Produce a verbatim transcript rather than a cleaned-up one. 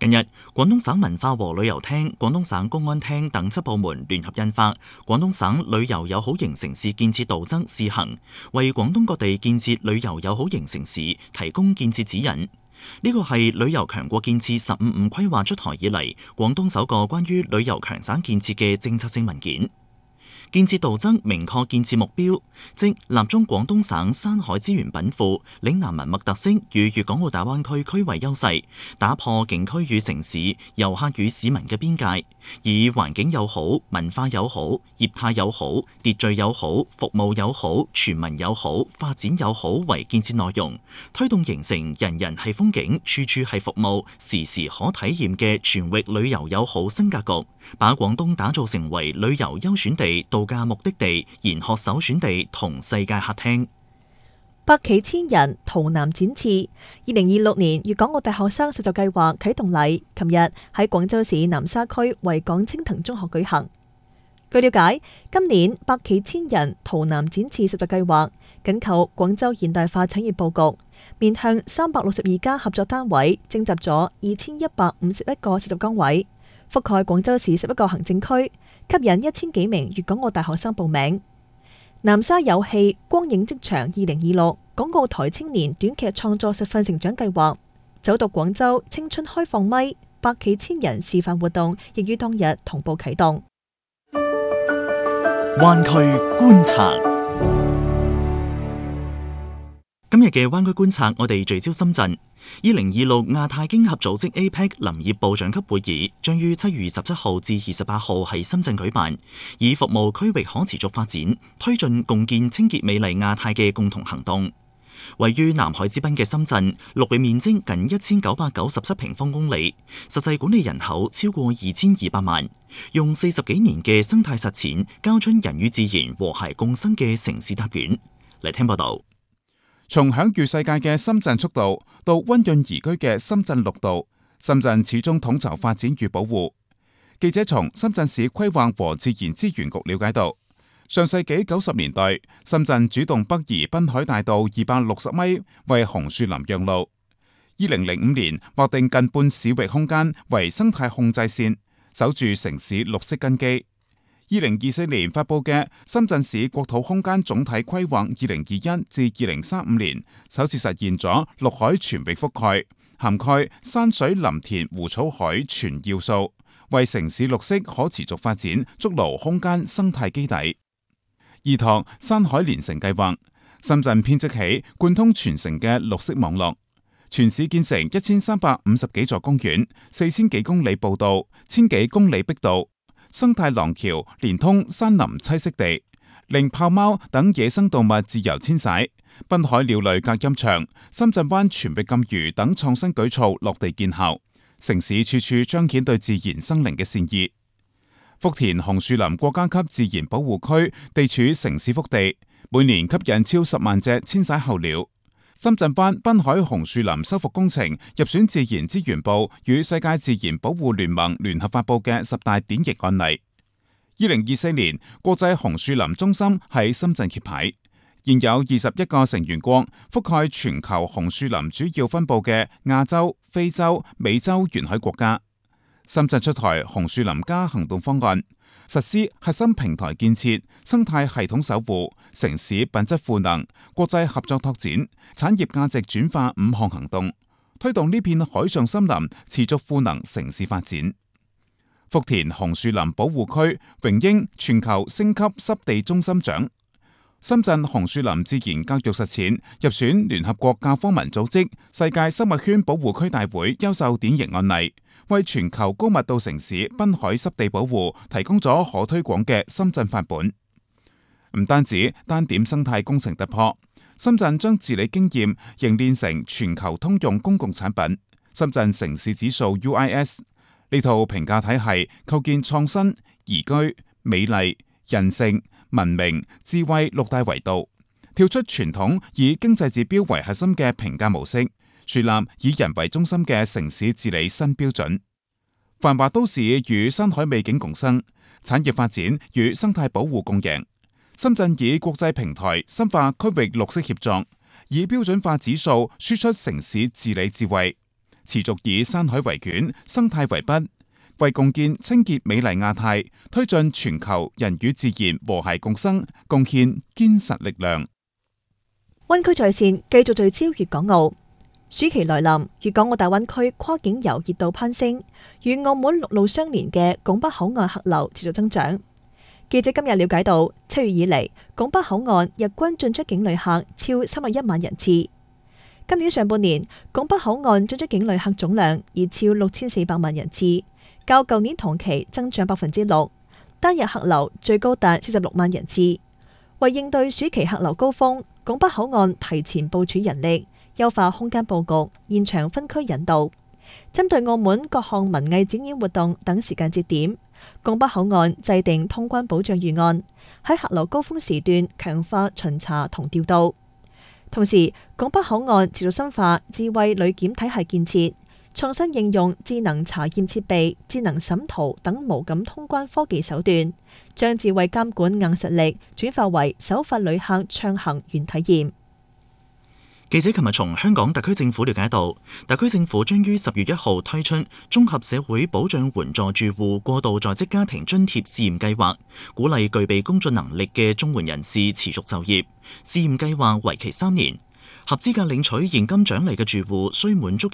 近日，廣東省文化和旅遊廳、廣東省公安廳等七部門聯合印發《廣東省旅遊友好型城市建設圖則試行》，為廣東各地建設旅遊友好型城市提供建設指引。呢個係旅遊強國建設十五五規劃出台以嚟，廣東首個關於旅遊強省建設嘅政策性文件。建設圖則明確建設目標，即立中廣東省山海資源稟賦、嶺南文物特色與粵港澳大灣區區位優勢，打破景區與城市、遊客與市民嘅邊界，以環境友好、文化友好、業態友好、秩序友好、服務友好、全民友好、發展友好為建設內容，推動形成人人係風景、處處係服務、時時可體驗嘅全域旅遊友好新格局，把廣東打造成為旅遊優選地、度假目的地、研學首選地同世界客廳。 百企千人圖南展翅，二零二六年粵港澳大學生實習計劃啟動禮，琴日喺廣州市南沙區維港青藤中學舉行。據了解，今年百企千人圖南展翅實習計劃緊扣廣州現代化產業佈局，面向三百六十二家合作單位徵集咗二千一百五十一個實習崗位，覆蓋廣州市十一個行政區，吸引一千幾名粵港澳大學生報名。南沙有戲光影職場二零二六港澳台青年短劇創作實訓成長計劃，走讀廣州青春開放咪百企千人示範活動，亦於當日同步啟動。 灣區觀察。今日嘅灣區觀察，我哋聚焦深圳。二零二六亞太經合組織 A P E C 林業部長級會議將於七月十七號至二十八號喺深圳舉辦，以服務區域可持續發展，推進共建清潔美麗亞太嘅共同行動。位於南海之濱嘅深圳，陸地面積近一千九百九十七平方公里，實際管理人口超過二千二百萬，用四十幾年嘅生態實踐，交出人與自然和諧共生嘅城市答卷。嚟聽報道。 從享譽世界嘅深圳速度到溫潤宜居嘅深圳綠道，深圳始終統籌發展與保護。記者從深圳市規劃和自然資源局了解到，上世紀九十年代，深圳主動北移濱海大道二百六十米為紅樹林讓路。二零零五年劃定近半市域空間為生態控制線，守住城市綠色根基。二零二四年發佈嘅《深圳市國土空間總體規劃二零二一至二零三五年》，首次實現咗陸海全域覆蓋，涵蓋山水林田湖草海全要素，為城市綠色可持續發展築牢空間生態基底。依託山海連城計劃，深圳編織起貫通全城嘅綠色網絡，全市建成一千三百五十幾座公園，四千幾公里步道，千幾公里碧道。生態廊橋連通山林棲息地，令豹貓等野生動物自由遷徙；濱海鳥類隔音牆、深圳灣全域禁漁等創新舉措落地見效，城市處處彰顯對自然生靈嘅善意。福田紅樹林國家級自然保護區地處城市腹地，每年吸引超十萬隻遷徙候鳥。深圳灣濱海紅樹林修復工程入選自然資源部與世界自然保護聯盟聯合發佈嘅十大典型案例。二零二四年，國際紅樹林中心喺深圳揭牌，現有二十一個成員國，覆蓋全球紅樹林主要分佈嘅亞洲、非洲、美洲沿海國家。深圳出台紅樹林加行動方案，實施核心平台建設、生態系統守護、城市品質賦能、國際合作拓展、產業價值轉化五項行動，推動呢片海上森林持續賦能城市發展。福田紅樹林保護區榮膺全球星級濕地中心獎。深圳紅樹林自然教育實踐入選聯合國教科文組織世界生物圈保護區大會優秀典型案例，為全球高密度城市濱海濕地保護提供咗可推廣嘅深圳範本。唔單止單點生態工程突破，深圳將治理經驗凝練成全球通用公共產品——深圳城市指數 U I S。呢套評價體系構建創新、宜居、美麗、人性、文明、智慧六大維度，跳出傳統以經濟指標為核心嘅評價模式，樹立以人為中心嘅城市治理新標準。繁華都市與山海美景共生，產業發展與生態保護共贏。深圳以國際平台深化區域綠色協作，以標準化指數輸出城市治理智慧， 持續以山海為卷、生態為筆，為共建清潔美麗亞太、推進全球人與自然和諧共生貢獻堅實力量。 灣區在線繼續聚焦粵港澳。暑期來臨，粵港澳大灣區跨境遊熱度攀升，與澳門陸路相連嘅拱北口岸客流持續增長。記者今日了解到，七月以嚟，拱北口岸日均進出境旅客超三十一萬人次。今年上半年，拱北口岸進出境旅客總量已超六千四百萬人次，較舊年同期增長百分之六，單日客流最高達四十六萬人次。為應對暑期客流高峰，拱北口岸提前部署人力，優化空間佈局，現場分區引導，針對澳門各項文藝展演活動等時間節點，拱北口岸制定通關保障預案，喺客流高峰時段強化巡查同調度。同時，拱北口岸持續深化智慧旅檢體系建設，創新應用智能查驗設備、智能審圖等無感通關科技手段，將智慧監管硬實力轉化為首發旅客暢行原體驗。 記者琴日從香港特區政府了解到，特區政府將於十月一號推出綜合社會保障援助住戶過渡在職家庭津貼試驗計劃，鼓勵具備工作能力嘅綜援人士持續就業。試驗計劃為期三年，合資格領取現金獎勵嘅住戶需滿足